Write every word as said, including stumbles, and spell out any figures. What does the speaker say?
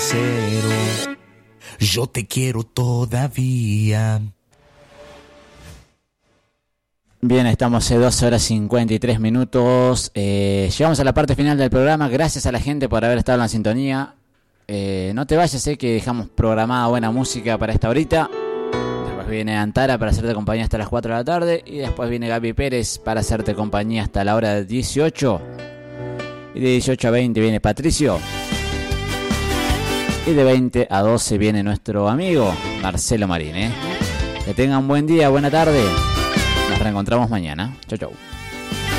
sincero. Yo te quiero todavía. Bien, estamos en dos horas cincuenta y tres minutos. Eh, llegamos a la parte final del programa. Gracias a la gente por haber estado en la sintonía. Eh, no te vayas, sé que dejamos programada buena música para esta horita. Después viene Antara para hacerte compañía hasta las cuatro de la tarde. Y después viene Gaby Pérez para hacerte compañía hasta la hora de dieciocho. Y de dieciocho a veinte viene Patricio. Y de veinte a doce viene nuestro amigo Marcelo Marín, ¿eh? Que tengan buen día, buena tarde. Nos reencontramos mañana. Chau, chau.